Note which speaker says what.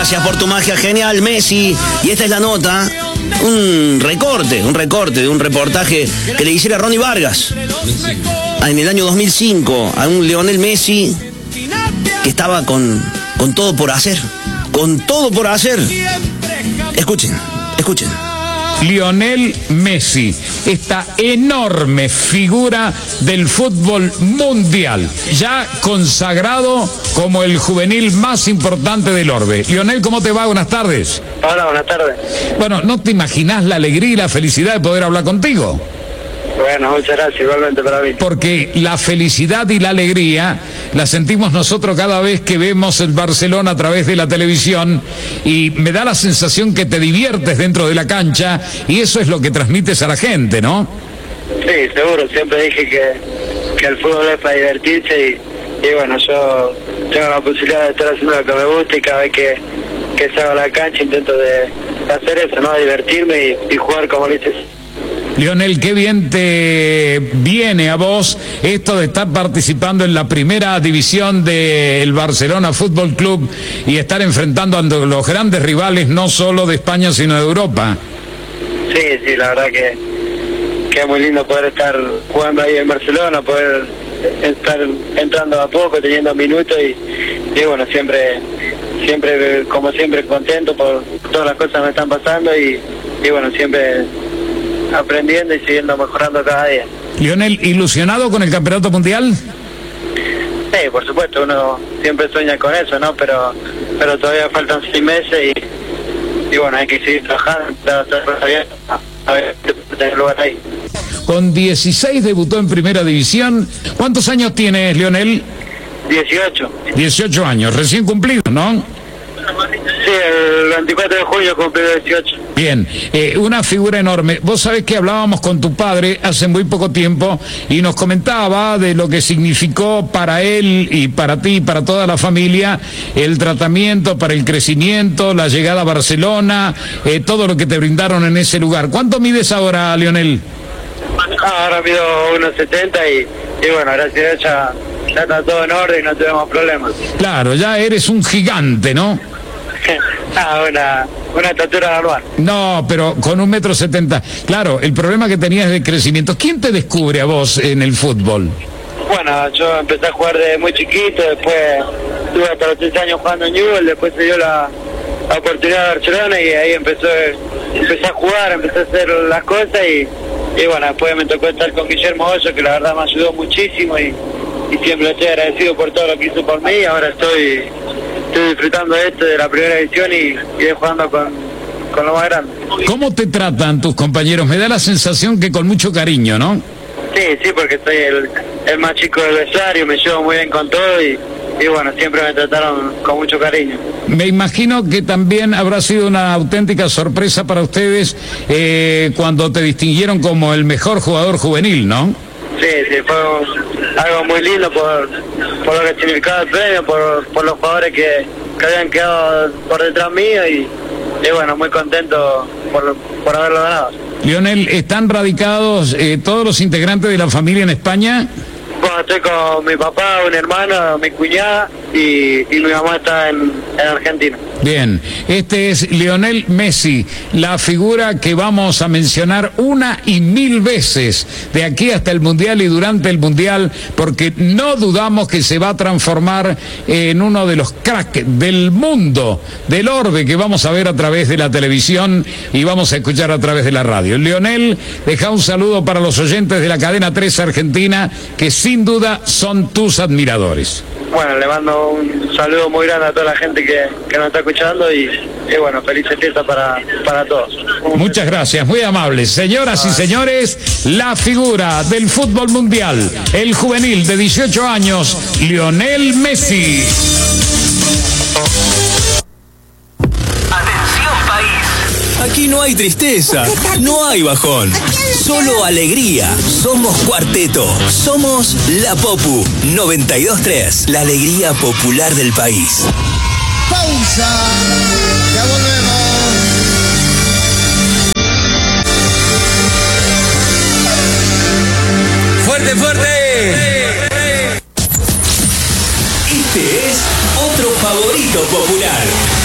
Speaker 1: gracias por tu magia genial, Messi. Y esta es la nota, un recorte de un reportaje que le hiciera Ronnie Vargas en el año 2005 a un Lionel Messi que estaba con todo por hacer. Con todo por hacer. Escuchen.
Speaker 2: Lionel Messi, esta enorme figura del fútbol mundial, ya consagrado como el juvenil más importante del orbe. Lionel, ¿cómo te va? Buenas tardes.
Speaker 3: Hola, buenas tardes.
Speaker 2: Bueno, ¿no te imaginás la alegría y la felicidad de poder hablar contigo?
Speaker 3: Bueno, muchas gracias, igualmente para mí.
Speaker 2: Porque la felicidad y la alegría la sentimos nosotros cada vez que vemos el Barcelona a través de la televisión, y me da la sensación que te diviertes dentro de la cancha, y eso es lo que transmites a la gente, ¿no?
Speaker 3: Sí, seguro, siempre dije que el fútbol es para divertirse y bueno, yo tengo la posibilidad de estar haciendo lo que me gusta, y cada vez que salgo a la cancha intento de hacer eso, ¿no? Divertirme y jugar como lo dices.
Speaker 2: Lionel, qué bien te viene a vos esto de estar participando en la primera división del Barcelona Fútbol Club y estar enfrentando a los grandes rivales, no solo de España, sino de Europa.
Speaker 3: Sí, la verdad que es muy lindo poder estar jugando ahí en Barcelona, poder estar entrando a poco, teniendo minutos y bueno, siempre como siempre contento por todas las cosas que me están pasando y bueno, siempre aprendiendo y siguiendo mejorando cada día.
Speaker 2: Lionel, ¿ilusionado con el campeonato mundial?
Speaker 3: Sí, por supuesto, uno siempre sueña con eso, ¿no? Pero todavía faltan 6 meses y bueno, hay que seguir trabajando, a ver, tener lugar ahí.
Speaker 2: Con 16 debutó en primera división. ¿Cuántos años tienes, Lionel?
Speaker 3: 18.
Speaker 2: 18 años, recién cumplidos, ¿no?
Speaker 3: Sí, el 24 de julio cumplió 18.
Speaker 2: Bien, una figura enorme. Vos sabés que hablábamos con tu padre hace muy poco tiempo y nos comentaba de lo que significó para él y para ti y para toda la familia el tratamiento para el crecimiento, la llegada a Barcelona, todo lo que te brindaron en ese lugar. ¿Cuánto mides ahora, Lionel?
Speaker 3: Ahora mido 1,70 y bueno, gracias a Dios ya está todo en orden y no tenemos problemas.
Speaker 2: Claro, ya eres un gigante, ¿no?
Speaker 3: Una estatura normal.
Speaker 2: No, pero con 1,70 m. Claro, el problema que tenías de crecimiento. ¿Quién te descubre a vos en el fútbol?
Speaker 3: Bueno, yo empecé a jugar desde muy chiquito, después estuve hasta los 3 años jugando en Newell's, después se dio la oportunidad de Barcelona y ahí empecé a jugar, empecé a hacer las cosas y bueno, después me tocó estar con Guillermo Hoyo, que la verdad me ayudó muchísimo y siempre estoy agradecido por todo lo que hizo por mí, y ahora estoy disfrutando de esto, de la primera edición y de jugando con lo más grande.
Speaker 2: ¿Cómo te tratan tus compañeros? Me da la sensación que con mucho cariño, ¿no?
Speaker 3: Sí, porque soy el más chico del vestuario, me llevo muy bien con todo y bueno, siempre me trataron con mucho cariño.
Speaker 2: Me imagino que también habrá sido una auténtica sorpresa para ustedes cuando te distinguieron como el mejor jugador juvenil, ¿no?
Speaker 3: Sí, fue algo muy lindo por lo que significaba el premio, por los jugadores que habían quedado por detrás mío y bueno, muy contento por haberlo ganado.
Speaker 2: Lionel, ¿están radicados todos los integrantes de la familia en España?
Speaker 3: Bueno, estoy con mi papá, un hermano, mi cuñada y mi mamá está en Argentina.
Speaker 2: Bien, este es Lionel Messi, la figura que vamos a mencionar 1 y 1000 veces de aquí hasta el Mundial y durante el Mundial, porque no dudamos que se va a transformar en uno de los cracks del mundo, del orbe que vamos a ver a través de la televisión y vamos a escuchar a través de la radio. Lionel, deja un saludo para los oyentes de la cadena 3 Argentina, que sin duda son tus admiradores.
Speaker 3: Bueno, le mando un saludo muy grande a toda la gente que nos está escuchando y bueno, felices fiestas para todos.
Speaker 2: Muchas gracias, muy amables. Señoras y señores, la figura del fútbol mundial, el juvenil de 18 años, Lionel Messi.
Speaker 4: Atención país. Aquí no hay tristeza, no hay bajón, solo alegría. Somos Cuarteto, somos La Popu 92.3, la alegría popular del país.
Speaker 5: Pausa, ya volvemos.
Speaker 4: ¡Fuerte, fuerte! Este es otro favorito popular.